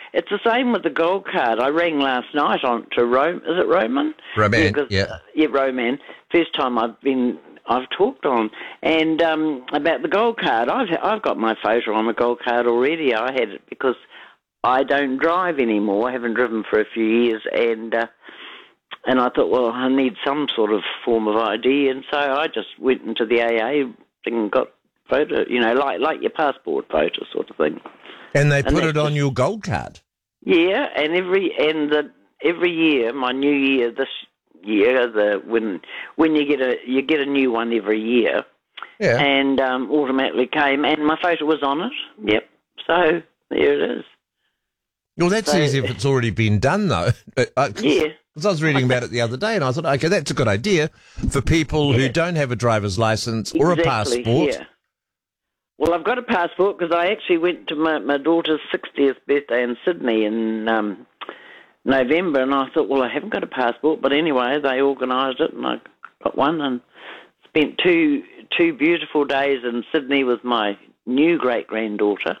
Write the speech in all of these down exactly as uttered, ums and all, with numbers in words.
it's the same with the gold card. I rang last night on to Rome. Is it Roman? Roman, yeah. yeah. Uh, yeah, Roman. First time I've been, I've talked on. And um, about the gold card, I've, I've got my photo on the gold card already. I had it because I don't drive anymore. I haven't driven for a few years. And... Uh, And I thought, well, I need some sort of form of I D, and so I just went into the A A thing and got photo, you know, like like your passport photo sort of thing. And they And put it that's on your gold card. Yeah, and every and the every year, my new year this year, the when when you get a you get a new one every year, Yeah. and um, automatically came, and my photo was on it. Yep, so there it is. Well, that's So- easy if it's already been done, though. Uh, Yeah. Because I was reading about it the other day, and I thought, okay, that's a good idea for people who Yeah. don't have a driver's license or Exactly, a passport. Yeah. Well, I've got a passport because I actually went to my, my daughter's sixtieth birthday in Sydney in um, November, and I thought, well, I haven't got a passport, but anyway, they organised it, and I got one, and spent two two beautiful days in Sydney with my new great granddaughter.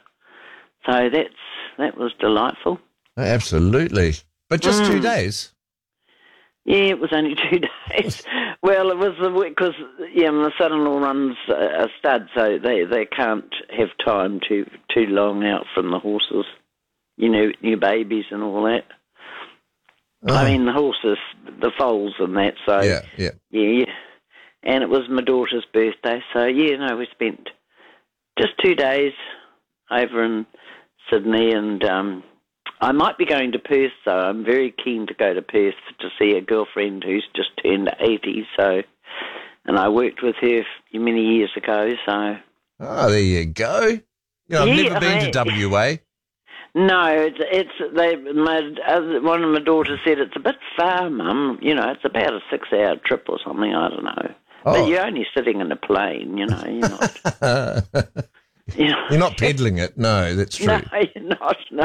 So that's that was delightful. Absolutely. But just two Mm. days. Yeah, it was only two days. Well, it was the because yeah, my son-in-law runs a stud, so they, they can't have time too too long out from the horses, you know, new babies and all that. Oh. I mean, the horses, the foals and that. So Yeah, yeah. yeah, and it was my daughter's birthday, so yeah, no, we spent just two days over in Sydney, and um, I might be going to Perth, so I'm very keen to go to Perth to see a girlfriend who's just turned eighty, so, and I worked with her many years ago, so. Oh, there you go. You know, I've Yeah, never been I- to W A. No, it's, it's they, my, other- one of my daughters said it's a bit far, Mum, you know, it's about a six-hour trip or something, I don't know. Oh. But you're only sitting in a plane, you know, you're not. You know. You're not peddling it. No, that's true. No, you're not, no.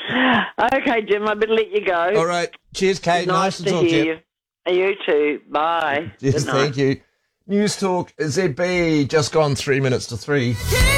Okay, Jim, I better let you go. All right. Cheers, Kate. Nice, Nice to to talk to hear you. you. You too. Bye. Yes, Good night. thank you. News Talk Z B, just gone three minutes to three.